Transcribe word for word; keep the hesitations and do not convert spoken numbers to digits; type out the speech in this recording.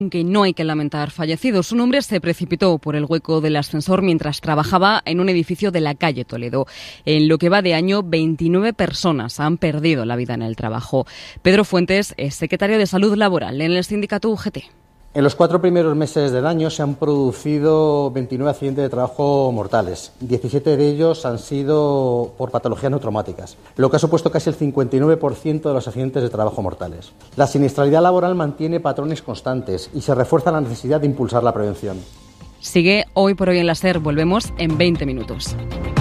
Que no hay que lamentar fallecidos. Un hombre se precipitó por el hueco del ascensor mientras trabajaba en un edificio de la calle Toledo. En lo que va de año, veintinueve personas han perdido la vida en el trabajo. Pedro Fuentes es secretario de Salud Laboral en el sindicato U G T. En los cuatro primeros meses del año se han producido veintinueve accidentes de trabajo mortales. diecisiete de ellos han sido por patologías no traumáticas, lo que ha supuesto casi el cincuenta y nueve por ciento de los accidentes de trabajo mortales. La siniestralidad laboral mantiene patrones constantes y se refuerza la necesidad de impulsar la prevención. Sigue Hoy por Hoy en la SER. Volvemos en veinte minutos.